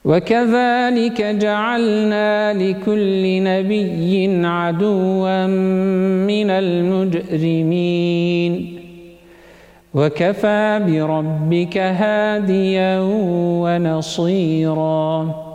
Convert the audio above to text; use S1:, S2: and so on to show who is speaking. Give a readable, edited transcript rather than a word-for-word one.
S1: وكذلك جعلنا لكل نبي عدوا من المجرمين وكفى بربك هاديا ونصيرا